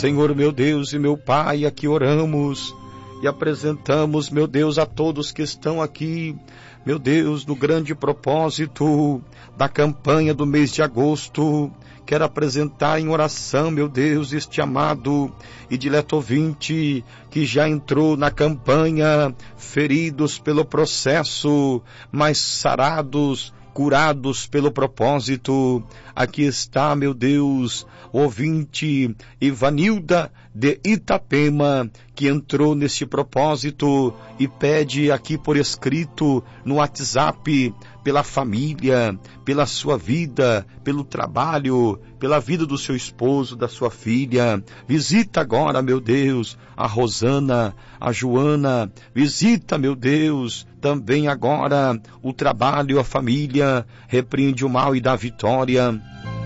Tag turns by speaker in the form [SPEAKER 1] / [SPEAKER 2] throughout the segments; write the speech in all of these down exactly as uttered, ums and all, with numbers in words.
[SPEAKER 1] Senhor, meu Deus e meu Pai, aqui oramos e apresentamos, meu Deus, a todos que estão aqui, meu Deus, no grande propósito da campanha do mês de agosto. Quero apresentar em oração, meu Deus, este amado e dileto ouvinte que já entrou na campanha, feridos pelo processo, mas sarados, curados pelo propósito. Aqui está, meu Deus, ouvinte Ivanilda de Itapema, que entrou neste propósito e pede aqui por escrito no WhatsApp, pela família, pela sua vida, pelo trabalho, pela vida do seu esposo, da sua filha. Visita agora, meu Deus, a Rosana, a Joana. Visita, meu Deus, também agora o trabalho, a família. Repreende o mal e dá vitória.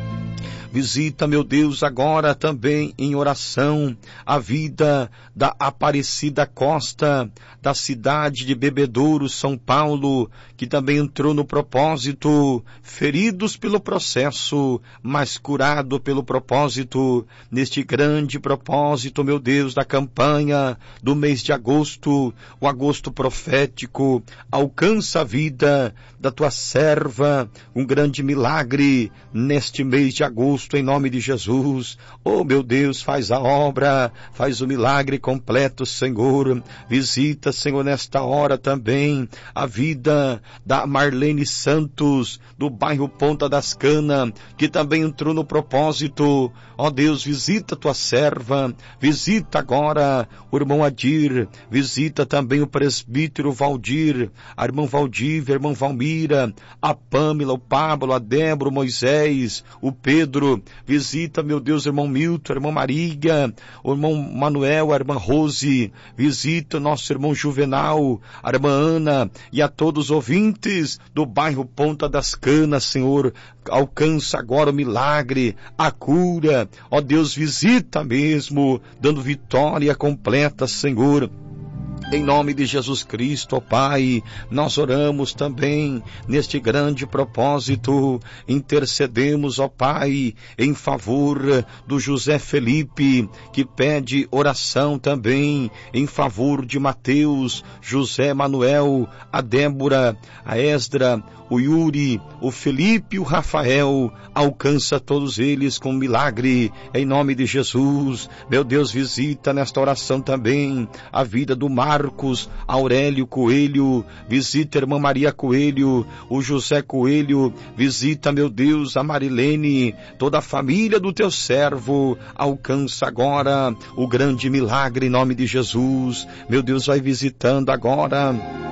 [SPEAKER 1] Visita, meu Deus, agora também em oração a vida da Aparecida Costa, da cidade de Bebedouro, São Paulo, que também entrou no propósito, feridos pelo processo, mas curado pelo propósito, neste grande propósito, meu Deus, da campanha do mês de agosto, o agosto profético. Alcança a vida da tua serva, um grande milagre neste mês de agosto, em nome de Jesus. Oh, meu Deus, faz a obra, faz o milagre completo, Senhor. Visita, Senhor, nesta hora também a vida da Marlene Santos, do bairro Ponta das Canas, que também entrou no propósito. Ó Deus, visita tua serva, visita agora o irmão Adir, visita também o presbítero Valdir, a irmã Valdívia, a irmã Valmira, a Pâmela, o Pablo, a Débora, o Moisés, o Pedro. Visita, meu Deus, o irmão Milton, a irmã Maria, o irmão Manuel, a irmã Rose. Visita o nosso irmão Juvenal, a irmã Ana e a todos os ouvintes do bairro Ponta das Canas, Senhor. Alcança agora o milagre, a cura. Ó Deus, visita mesmo, dando vitória completa, Senhor. Em nome de Jesus Cristo, ó Pai, nós oramos também neste grande propósito, intercedemos, ó Pai, em favor do José Felipe, que pede oração também em favor de Mateus, José Manuel, a Débora, a Esdra, o Yuri, o Felipe e o Rafael. Alcança todos eles com milagre, em nome de Jesus. Meu Deus, visita nesta oração também a vida do Marcos Aurélio Coelho. Visita a irmã Maria Coelho, o José Coelho. Visita, meu Deus, a Marilene, toda a família do teu servo. Alcança agora o grande milagre em nome de Jesus. Meu Deus, vai visitando agora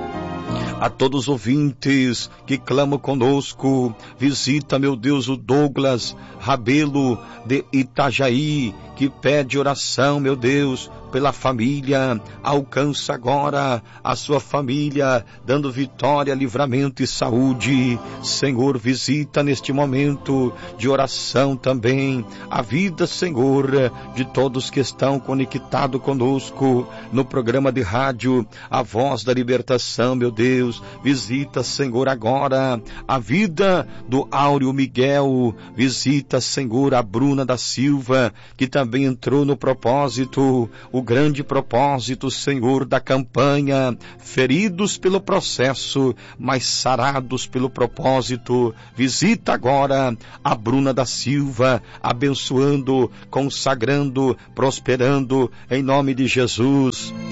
[SPEAKER 1] a todos os ouvintes que clamam conosco. Visita, meu Deus, o Douglas Rabelo de Itajaí, que pede oração, meu Deus, pela família. Alcança agora a sua família, dando vitória, livramento e saúde. Senhor, visita neste momento de oração também a vida, Senhor, de todos que estão conectados conosco no programa de rádio A Voz da Libertação, meu Deus. Visita, Senhor, agora a vida do Áureo Miguel. Visita, Senhor, a Bruna da Silva, que também entrou no propósito, o grande propósito, Senhor, da campanha, feridos pelo processo, mas sarados pelo propósito. Visita agora a Bruna da Silva, abençoando, consagrando, prosperando, em nome de Jesus.